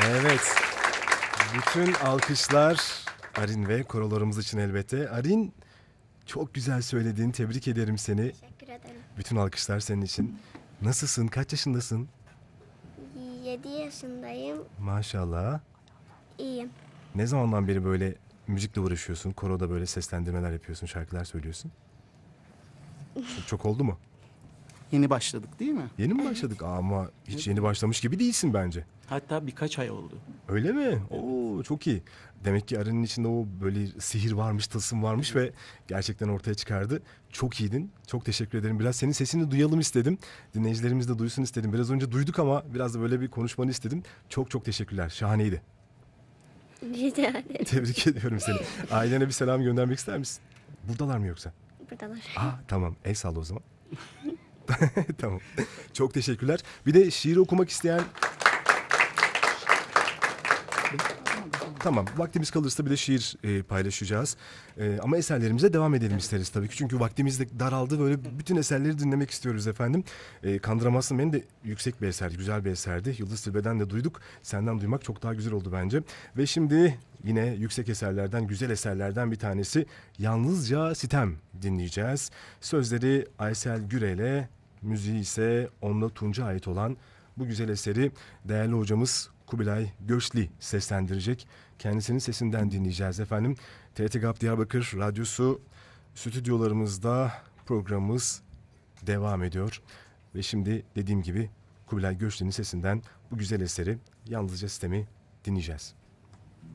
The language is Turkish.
Evet. Bütün alkışlar Arin ve korolarımız için elbette. Arin, çok güzel söyledin. Tebrik ederim seni. Teşekkür ederim. Bütün alkışlar senin için. Nasılsın? Kaç yaşındasın? 7 yaşındayım. Maşallah. İyiyim. Ne zamandan beri böyle müzikle uğraşıyorsun? Koroda böyle seslendirmeler yapıyorsun, şarkılar söylüyorsun. Çok oldu mu? Yeni başladık değil mi? Yeni mi başladık? Ama hiç yeni başlamış gibi değilsin bence. Hatta birkaç ay oldu. Öyle mi? Oo, çok iyi. Demek ki Arin'in içinde o böyle sihir varmış, tılsım varmış ve gerçekten ortaya çıkardı. Çok iyiydin. Çok teşekkür ederim. Biraz senin sesini duyalım istedim. Dinleyicilerimiz de duysun istedim. Biraz önce duyduk ama biraz da böyle bir konuşmanı istedim. Çok çok teşekkürler. Şahaneydi. Rica ederim. Tebrik ediyorum seni. Ailene bir selam göndermek ister misin? Buradalar mı yoksa? Buradalar. Tamam. El salla o zaman. Tamam. Çok teşekkürler. Bir de şiir okumak isteyen... Tamam, vaktimiz kalırsa bir de şiir paylaşacağız. Ama eserlerimize devam edelim isteriz tabii ki. Çünkü vaktimiz de daraldı. Böyle bütün eserleri dinlemek istiyoruz efendim. Kandıramazsın beni de yüksek bir eserdi, güzel bir eserdi. Yıldız Tilbe'den de duyduk. Senden duymak çok daha güzel oldu bence. Ve şimdi yine yüksek eserlerden, güzel eserlerden bir tanesi Yalnızca Sitem dinleyeceğiz. Sözleri Aysel Gürel'e, müziği ise Onla Tunç'a ait olan bu güzel eseri değerli hocamız Kubilay Göçli seslendirecek. Kendisinin sesinden dinleyeceğiz efendim. TRT GAP Diyarbakır Radyosu stüdyolarımızda programımız devam ediyor. Ve şimdi dediğim gibi Kubilay Göçli'nin sesinden bu güzel eseri Yalnızca Sistemi dinleyeceğiz.